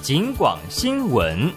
警广新闻。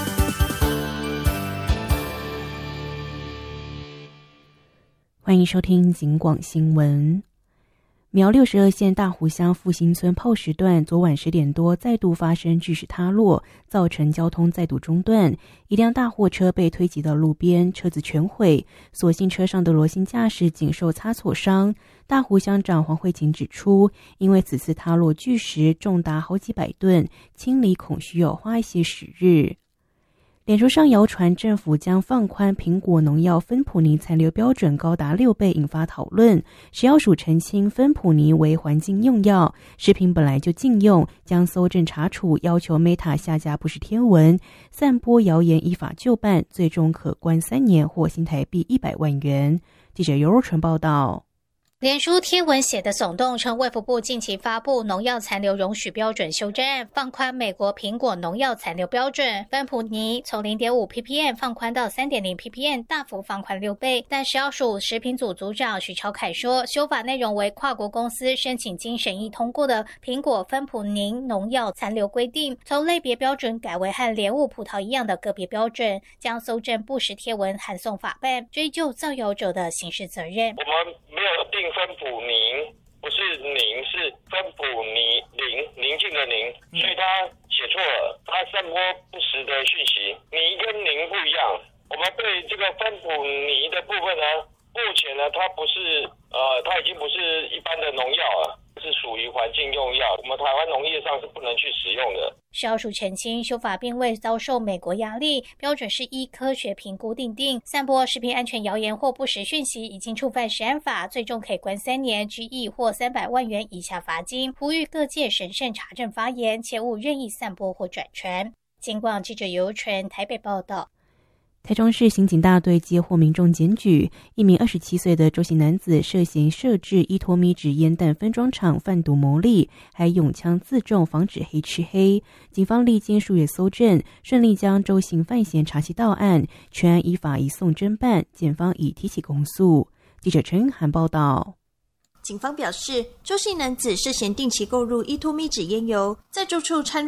欢迎收听警广新闻。苗栗62县大湖乡复兴村炮石段昨晚10点多再度发生巨石塌落，造成交通再度中断，一辆大货车被推挤到路边，车子全毁，所幸车上的罗姓驾驶仅受擦挫伤。大湖乡长黄慧琴指出，因为此次塌落巨石重达好几百吨，清理恐需要花一些时日。脸书上谣传政府将放宽苹果农药芬普尼残留标准高达6倍，引发讨论。食药署澄清，芬普尼为环境用药，食品本来就禁用，将搜证查处，要求 Meta 下架不实贴文，散播谣言依法就办，最终可关3年或新台币100万元。记者尤若纯报道。 脸书贴文写的耸动，称卫福部近期发布农药残留容许标准修正案，放宽美国苹果农药残留标准，芬普尼从 0.5 ppm 放宽到 3.0 ppm， 大幅放宽6倍。但食药署食品组组长许朝凯说，修法内容为跨国公司申请经审议通过的苹果芬普尼农药残留规定，从类别标准改为和莲雾葡萄一样的个别标准，将搜证不实贴文函送法办，追究造谣者的刑事责任。 我们没有定芬普宁，不是宁，是芬普尼宁静的宁，所以他写错了，他散播不实的讯息。宁跟宁不一样，我们对这个芬普尼的部分呢，目前呢，它不是它已经不是一般的农药了，是属于环境用药，我们台湾农业上是不能去使用的。 食药署澄清，修法并未遭受美国压力，标准是依科学评估订定。散播食品安全谣言或不实讯息，已经触犯食安法，最终可以关3年、拘役或300万元以下罚金。呼吁各界审慎查证发言，切勿任意散播或转传。警广记者尤纯台北报道。 台中市刑警大队接获民众检举，一名27岁的周姓男子涉嫌设置依托咪纸烟弹分装厂贩毒牟利，还拥枪自重，防止黑吃黑。警方历经数月搜证，顺利将周姓犯嫌查缉到案，全案依法移送侦办，检方已提起公诉。记者陈云涵报道。 警方表示，周姓男子涉嫌定期购入依托咪纸烟油，在住处掺